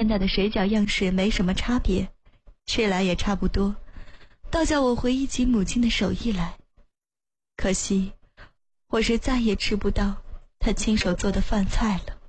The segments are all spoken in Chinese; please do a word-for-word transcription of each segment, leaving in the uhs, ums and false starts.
现代的水饺样式没什么差别，吃来也差不多，倒叫我回忆起母亲的手艺来。可惜我是再也吃不到她亲手做的饭菜了。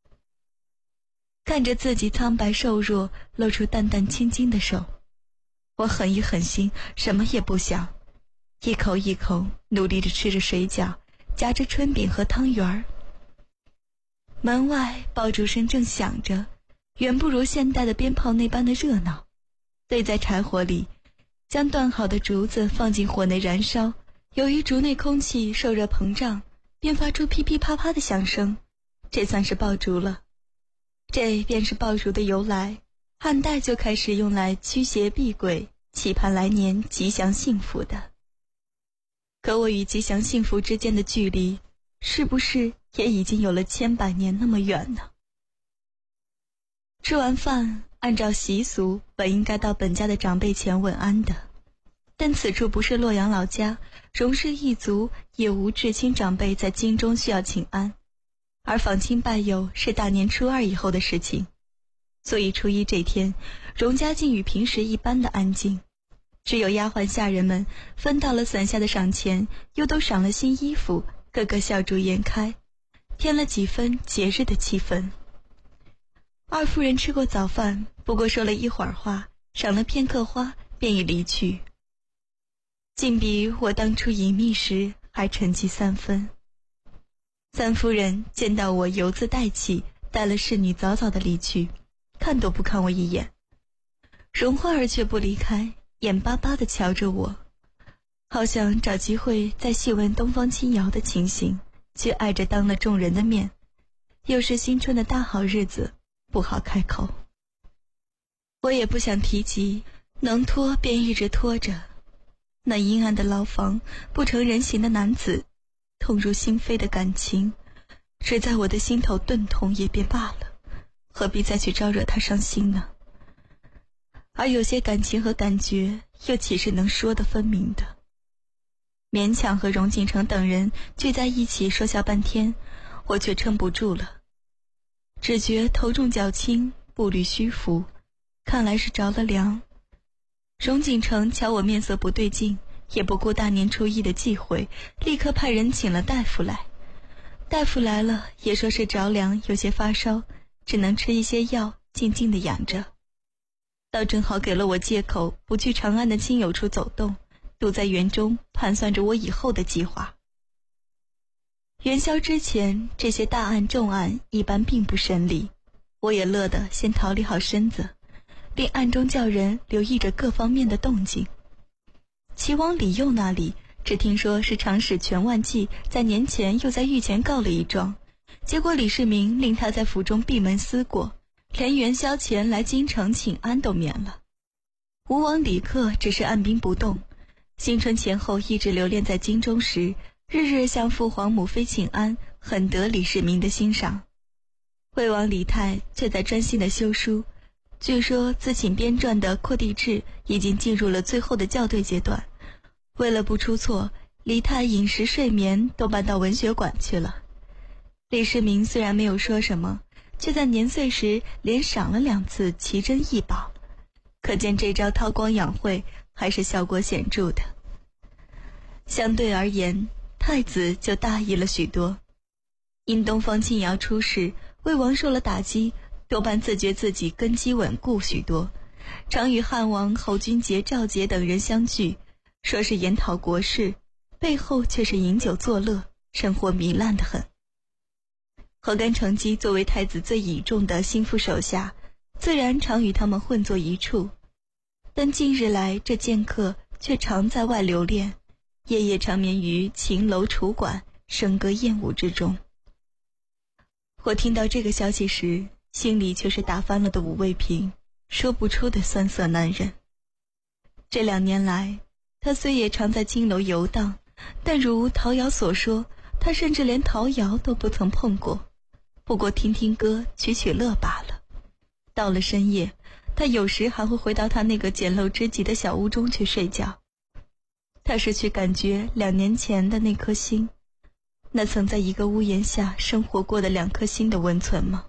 看着自己苍白瘦弱露出淡淡青筋的手，我狠一狠心，什么也不想，一口一口努力地吃着水饺，夹着春饼和汤圆儿。门外爆竹声正响着，远不如现代的鞭炮那般的热闹。堆在柴火里，将断好的竹子放进火内燃烧，由于竹内空气受热膨胀，便发出噼噼啪啪的响声，这算是爆竹了。这便是爆竹的由来，汉代就开始用来驱邪避鬼，期盼来年吉祥幸福的。可我与吉祥幸福之间的距离，是不是也已经有了千百年那么远呢？吃完饭，按照习俗本应该到本家的长辈前问安的，但此处不是洛阳老家，荣氏一族也无至亲长辈在京中需要请安，而访亲拜友是大年初二以后的事情，所以初一这天，荣家竟与平时一般的安静，只有丫鬟下人们分到了伞下的赏钱，又都赏了新衣服，个个笑逐颜开，添了几分节日的气氛。二夫人吃过早饭，不过说了一会儿话，赏了片刻花，便已离去，竟比我当初隐秘时还沉寂三分。三夫人见到我犹自待起，带了侍女早早的离去，看都不看我一眼。荣花儿却不离开，眼巴巴地瞧着我，好想找机会再细问东方轻摇的情形，却碍着当了众人的面，又是新春的大好日子，不好开口。我也不想提及，能拖便一直拖着。那阴暗的牢房，不成人形的男子，痛入心扉的感情，只在我的心头钝痛也便罢了，何必再去招惹他伤心呢？而有些感情和感觉，又岂是能说得分明的？勉强和荣景成等人聚在一起说笑半天，我却撑不住了，只觉头重脚轻，步履虚浮，看来是着了凉。荣景成瞧我面色不对劲，也不顾大年初一的忌讳，立刻派人请了大夫来。大夫来了，也说是着凉，有些发烧，只能吃一些药，静静地养着。倒正好给了我借口，不去长安的亲友处走动，堵在园中盘算着我以后的计划。元宵之前，这些大案重案一般并不审理，我也乐得先调理好身子，并暗中叫人留意着各方面的动静。齐王李佑那里，只听说是长史全万纪在年前又在御前告了一状，结果李世民令他在府中闭门思过，连元宵前来京城请安都免了。吴王李克只是按兵不动，新春前后一直留恋在京中时，日日向父皇母妃请安，很得李世民的欣赏。魏王李泰却在专心的修书，据说自请编撰的扩地志已经进入了最后的校对阶段，为了不出错，李泰饮食睡眠都搬到文学馆去了。李世民虽然没有说什么，却在年岁时连赏了两次奇珍异宝，可见这招韬光养晦还是效果显著的。相对而言，太子就大意了许多。因东方轻摇出事，魏王受了打击，多半自觉自己根基稳固许多，常与汉王侯君杰、赵杰等人相聚，说是研讨国事，背后却是饮酒作乐，生活糜烂得很。何干成基作为太子最倚重的心腹手下，自然常与他们混作一处，但近日来这剑客却常在外留恋，夜夜长眠于秦楼楚馆，笙歌燕舞之中。我听到这个消息时，心里却是打翻了的五味瓶，说不出的酸涩难忍。这两年来，他虽也常在青楼游荡，但如陶瑶所说，他甚至连陶瑶都不曾碰过，不过听听歌，取取乐罢了。到了深夜，他有时还会回到他那个简陋之极的小屋中去睡觉。他是去感觉两年前的那颗心，那曾在一个屋檐下生活过的两颗心的温存吗？